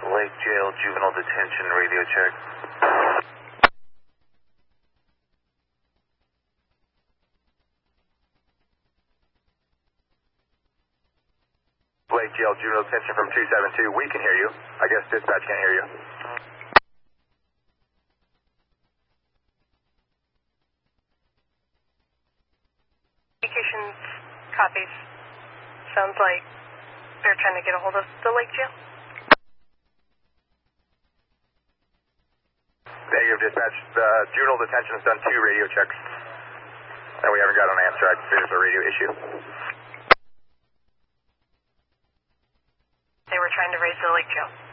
Lake Jail Juvenile Detention radio check. Lake Jail Juvenile Detention from 272. We can hear you. I guess dispatch can't hear you. Communications copies. Sounds like they're trying to get a hold of the Lake Jail. Negative dispatch. The juvenile detention's done 2 radio checks. And we haven't got an answer. I consider it's a radio issue. They were trying to raise the Lake Jail.